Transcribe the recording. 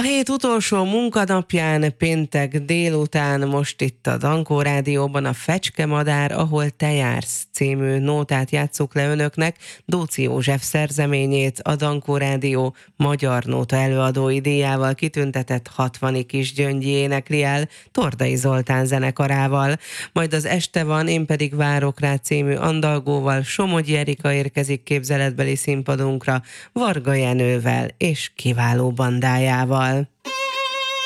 hét utolsó munkanapján, péntek délután most itt a Dankó Rádióban a Fecskemadár, ahol te jársz című nótát játsszuk le önöknek, Dóczy József szerzeményét, a Dankó Rádió magyar nóta előadói díjával kitüntetett 60. Kisgyöngyi énekli el Tordai Zoltán zenekarával. Majd az Este van, én pedig várok rá című andalgóval Somogyi Erika érkezik képzeletbeli színpadunkra, Varga Jenővel és kiváló bandájával.